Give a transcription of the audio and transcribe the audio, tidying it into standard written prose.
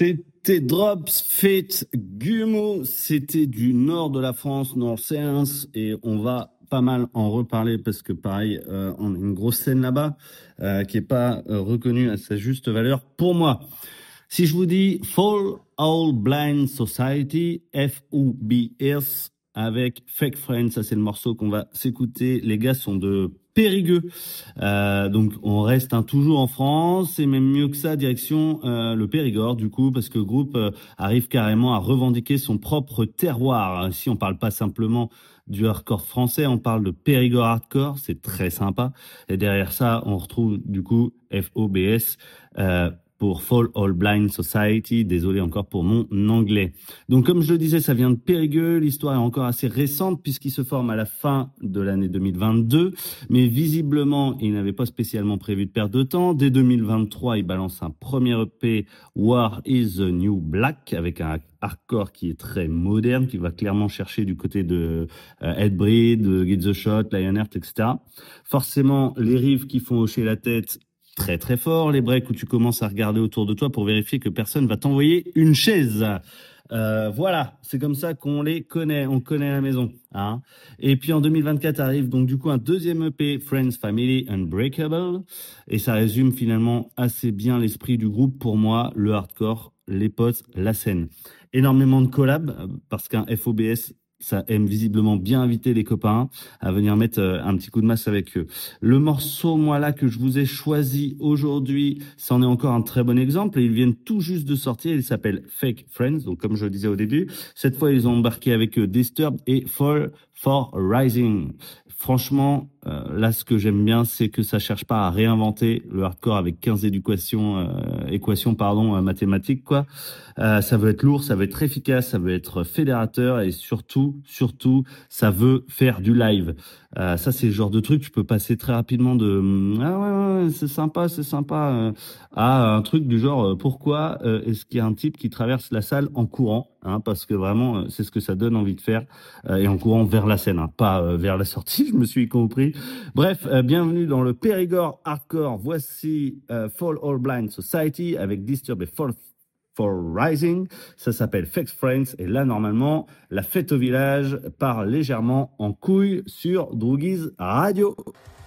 C'était Drops Fate Gumo, c'était du nord de la France, North Séance, et on va pas mal en reparler parce que pareil, on a une grosse scène là-bas qui est pas reconnue à sa juste valeur pour moi. Si je vous dis Fall All Blind Society, FOBS, avec Fake Friends, ça c'est le morceau qu'on va s'écouter. Les gars sont de Périgueux, donc on reste toujours en France, et même mieux que ça, direction le Périgord du coup, parce que le groupe arrive carrément à revendiquer son propre terroir. Ici on parle pas simplement du hardcore français, on parle de Périgord hardcore, c'est très sympa. Et derrière ça, on retrouve du coup FOBS. Pour Fall All Blind Society. Désolé encore pour mon anglais. Donc, comme je le disais, ça vient de Périgueux. L'histoire est encore assez récente puisqu'il se forme à la fin de l'année 2022. Mais visiblement, il n'avait pas spécialement prévu de perdre de temps. Dès 2023, il balance un premier EP, War is the New Black, avec un hardcore qui est très moderne, qui va clairement chercher du côté de Headbreed, de Get the Shot, Lionheart, etc. Forcément, les riffs qui font hocher la tête très très fort, les breaks où tu commences à regarder autour de toi pour vérifier que personne va t'envoyer une chaise. Voilà, c'est comme ça qu'on les connaît, on connaît la maison. Hein. Et puis en 2024 arrive donc du coup un deuxième EP, Friends, Family, Unbreakable, et ça résume finalement assez bien l'esprit du groupe pour moi, le hardcore, les potes, la scène. Énormément de collabs, parce qu'un FOBS, ça aime visiblement bien inviter les copains à venir mettre un petit coup de masse avec eux. Le morceau, moi là, que je vous ai choisi aujourd'hui, c'en est encore un très bon exemple. Ils viennent tout juste de sortir. Il s'appelle Fake Friends. Donc, comme je le disais au début, cette fois, ils ont embarqué avec eux Disturbed et Fall for Rising. Franchement, là, ce que j'aime bien, c'est que ça cherche pas à réinventer le hardcore avec 15 équations mathématiques, quoi. Ça veut être lourd, ça veut être efficace, ça veut être fédérateur et surtout, ça veut faire du live. Ça, c'est le genre de truc, tu peux passer très rapidement de ah ouais, c'est sympa, à un truc du genre pourquoi est-ce qu'il y a un type qui traverse la salle en courant, hein, parce que vraiment, c'est ce que ça donne envie de faire, et en courant vers la scène, hein, pas vers la sortie, je me suis compris. Bref, bienvenue dans le Périgord Hardcore. Voici Fall All Blind Society avec Disturbed et Fall for Rising. Ça s'appelle Fake Friends. Et là, normalement, la fête au village part légèrement en couille sur Droogies Radio.